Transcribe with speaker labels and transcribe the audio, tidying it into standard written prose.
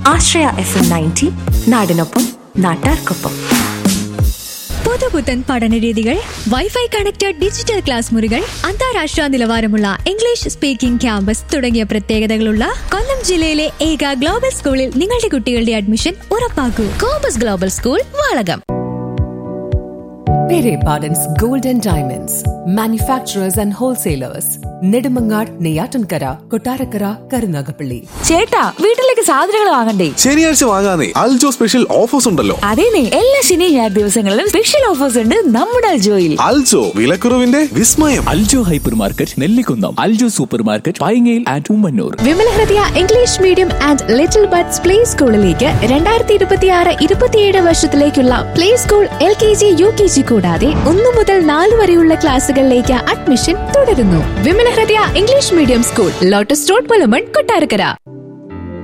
Speaker 1: ആശ്രയ FM 90 നാടിനൊപ്പം നാട്ടാർക്കൊപ്പം.
Speaker 2: പുതുപുത്തൻ പഠനരീതികൾ, വൈഫൈ കണക്റ്റഡ് ഡിജിറ്റൽ ക്ലാസ് മുറികൾ, അന്താരാഷ്ട്ര നിലവാരമുള്ള ഇംഗ്ലീഷ് സ്പീക്കിംഗ് ക്യാമ്പസ് തുടങ്ങിയ പ്രത്യേകതകളുള്ള കൊല്ലം ജില്ലയിലെ ഏക ഗ്ലോബൽ സ്കൂളിൽ നിങ്ങളുടെ കുട്ടികളുടെ admission ഉറപ്പാക്കൂ. Compass global school, Valakom.
Speaker 3: Pere Pardon's Gold and Diamonds, manufacturers and wholesalers. Nedumangad, Neyyattinkara, Kottarakkara, Karunagappally.
Speaker 4: ചേട്ടാ, വീട്ടിലേക്ക് സാധനങ്ങൾ വാങ്ങണ്ടേ?
Speaker 5: ശനിയാഴ്ച വാങ്ങാനേ, അൽജോ സ്പെഷ്യൽ ഓഫേഴ്സ് ഉണ്ടല്ലോ.
Speaker 4: അതേനെ, എല്ലാ ശനി ഞായർ ദിവസങ്ങളിലും സ്പെഷ്യൽ ഓഫേഴ്സ് ഉണ്ട് നമ്മുടെ അൽജോയിൽ.
Speaker 5: അൽജോ, വിലക്കുറവിന്റെ വിസ്മയം.
Speaker 6: Aljo hyper market, Nellikunnam. Aljo super market, പൈങ്ങയിൽ and Ummannoor.
Speaker 2: Vimala Hridaya English medium and little buds play സ്കൂളിലേക്ക് 2026-27 വർഷത്തിലേക്കുള്ള പ്ലേ സ്കൂൾ LKG UKG കൂടാതെ 1 മുതൽ 4 വരെയുള്ള ക്ലാസുകളിലേക്ക് അഡ്മിഷൻ തുടരുന്നു. Vimala Hridaya English medium school, lotus road, Pulamon, Kottarakkara.